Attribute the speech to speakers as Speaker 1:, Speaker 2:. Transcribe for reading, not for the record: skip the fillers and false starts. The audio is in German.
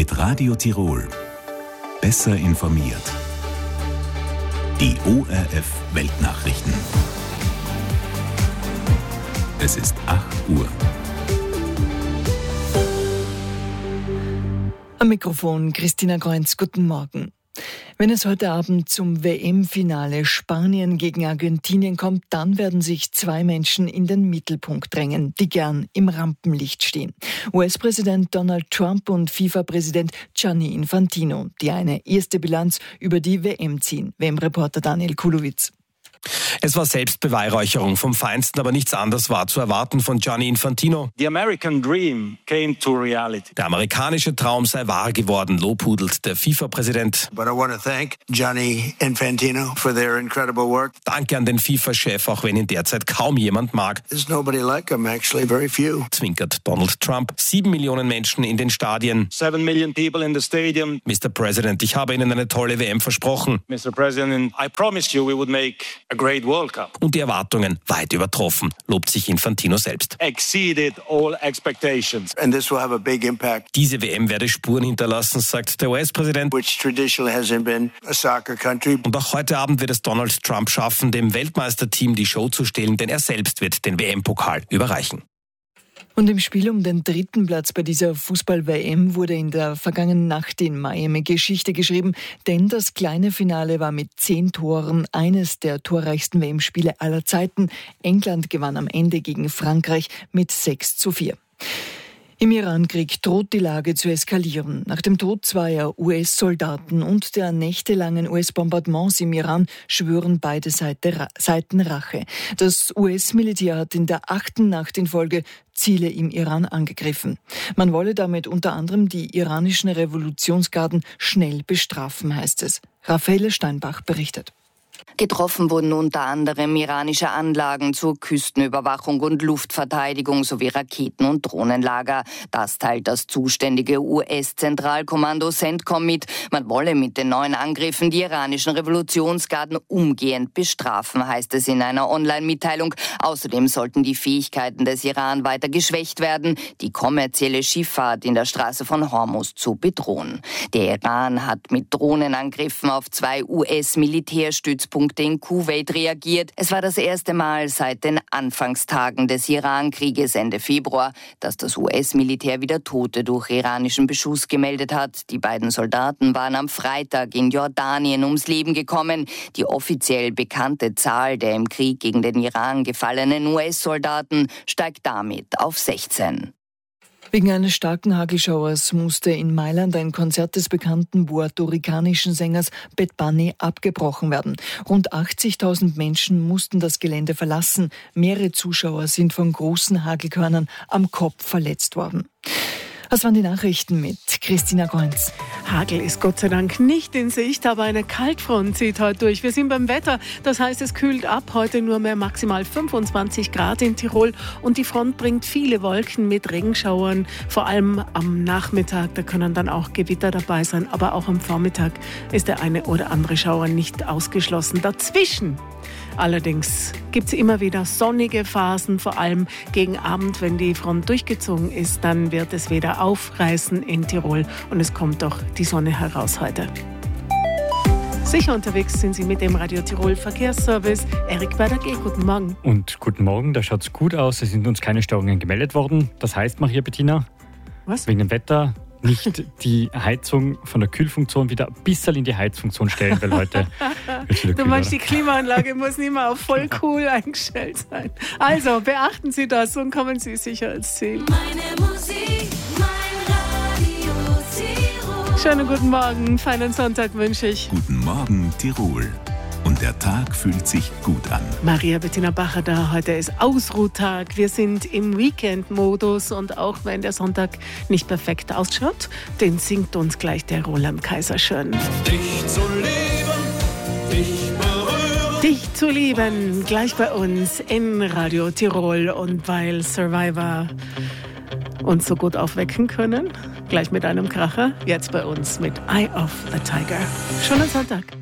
Speaker 1: Mit Radio Tirol. Besser informiert. Die ORF Weltnachrichten. Es ist 8 Uhr.
Speaker 2: Am Mikrofon Christina Kreunz, guten Morgen. Wenn es heute Abend zum WM-Finale Spanien gegen Argentinien kommt, dann werden sich 2 Menschen in den Mittelpunkt drängen, die gern im Rampenlicht stehen. US-Präsident Donald Trump und FIFA-Präsident Gianni Infantino, die eine erste Bilanz über die WM ziehen. WM-Reporter Daniel Kulowitz.
Speaker 3: Es war Selbstbeweihräucherung vom Feinsten, aber nichts anderes war zu erwarten von Gianni Infantino.
Speaker 4: The American dream came to reality.
Speaker 3: Der amerikanische Traum sei wahr geworden, lobhudelt der FIFA-Präsident.
Speaker 5: But I want to thank Gianni Infantino for their incredible work.
Speaker 3: Danke an den FIFA-Chef, auch wenn ihn derzeit kaum jemand mag.
Speaker 5: There's nobody like him, actually, very few.
Speaker 3: Zwinkert Donald Trump. 7 Millionen Menschen in den Stadien.
Speaker 4: 7 million people in the stadium.
Speaker 3: Mr. President, ich habe Ihnen eine tolle WM versprochen.
Speaker 4: Mr. President, I promised you we would make a great World Cup.
Speaker 3: Und die Erwartungen weit übertroffen, lobt sich Infantino selbst.
Speaker 4: Exceeded all expectations.
Speaker 5: And this will have a big impact.
Speaker 3: Diese WM werde Spuren hinterlassen, sagt der US-Präsident.
Speaker 5: Which traditionally hasn't been a soccer country.
Speaker 3: Und auch heute Abend wird es Donald Trump schaffen, dem Weltmeisterteam die Show zu stehlen, denn er selbst wird den WM-Pokal überreichen.
Speaker 2: Und im Spiel um den 3. Platz bei dieser Fußball-WM wurde in der vergangenen Nacht in Miami Geschichte geschrieben, denn das kleine Finale war mit 10 Toren eines der torreichsten WM-Spiele aller Zeiten. England gewann am Ende gegen Frankreich mit 6:4. Im Irankrieg droht die Lage zu eskalieren. Nach dem Tod 2 US-Soldaten und der nächtelangen US-Bombardements im Iran schwören beide Seiten Rache. Das US-Militär hat in der 8. Nacht in Folge Ziele im Iran angegriffen. Man wolle damit unter anderem die iranischen Revolutionsgarden schnell bestrafen, heißt es. Raffaele Steinbach berichtet.
Speaker 6: Getroffen wurden unter anderem iranische Anlagen zur Küstenüberwachung und Luftverteidigung sowie Raketen- und Drohnenlager. Das teilt das zuständige US-Zentralkommando CENTCOM mit. Man wolle mit den neuen Angriffen die iranischen Revolutionsgarden umgehend bestrafen, heißt es in einer Online-Mitteilung. Außerdem sollten die Fähigkeiten des Iran weiter geschwächt werden, die kommerzielle Schifffahrt in der Straße von Hormuz zu bedrohen. Der Iran hat mit Drohnenangriffen auf 2 US-Militärstützpunkte in Kuwait reagiert. Es war das erste Mal seit den Anfangstagen des Iran-Krieges Ende Februar, dass das US-Militär wieder Tote durch iranischen Beschuss gemeldet hat. Die beiden Soldaten waren am Freitag in Jordanien ums Leben gekommen. Die offiziell bekannte Zahl der im Krieg gegen den Iran gefallenen US-Soldaten steigt damit auf 16.
Speaker 2: Wegen eines starken Hagelschauers musste in Mailand ein Konzert des bekannten puerto-ricanischen Sängers Bad Bunny abgebrochen werden. Rund 80.000 Menschen mussten das Gelände verlassen. Mehrere Zuschauer sind von großen Hagelkörnern am Kopf verletzt worden. Das waren die Nachrichten mit Christina Kreunz.
Speaker 7: Hagel ist Gott sei Dank nicht in Sicht, aber eine Kaltfront zieht heute durch. Wir sind beim Wetter, das heißt, es kühlt ab. Heute nur mehr maximal 25 Grad in Tirol und die Front bringt viele Wolken mit Regenschauern. Vor allem am Nachmittag, da können dann auch Gewitter dabei sein, aber auch am Vormittag ist der eine oder andere Schauer nicht ausgeschlossen. Dazwischen allerdings gibt es immer wieder sonnige Phasen, vor allem gegen Abend, wenn die Front durchgezogen ist, dann wird es wieder aufreißen in Tirol und es kommt doch die Sonne heraus heute. Sicher unterwegs sind Sie mit dem Radio Tirol Verkehrsservice. Erik Berger, guten Morgen.
Speaker 8: Und guten Morgen, da schaut es gut aus. Es sind uns keine Störungen gemeldet worden. Das heißt, Maria Bettina,
Speaker 7: was?
Speaker 8: Wegen dem Wetter nicht die Heizung von der Kühlfunktion wieder ein bisschen in die Heizfunktion stellen, weil heute wird wieder
Speaker 7: Du
Speaker 8: kühl,
Speaker 7: meinst,
Speaker 8: oder?
Speaker 7: die Klimaanlage muss nicht mehr auf voll cool eingestellt sein. Also, beachten Sie das und kommen Sie sicher ins Ziel.
Speaker 9: Meine Musik, mein Radio Tirol.
Speaker 7: Schönen guten Morgen, feinen Sonntag wünsche ich.
Speaker 1: Guten Morgen, Tirol. Und der Tag fühlt sich gut an.
Speaker 7: Maria Bettina Bacher da, heute ist Ausruhtag. Wir sind im Weekend-Modus und auch wenn der Sonntag nicht perfekt ausschaut, den singt uns gleich der Roland Kaiser schön.
Speaker 10: Dich zu lieben, dich berühren.
Speaker 7: Dich zu lieben, gleich bei uns in Radio Tirol. Und weil Survivor uns so gut aufwecken können, gleich mit einem Kracher, jetzt bei uns mit Eye of the Tiger. Schönen Sonntag.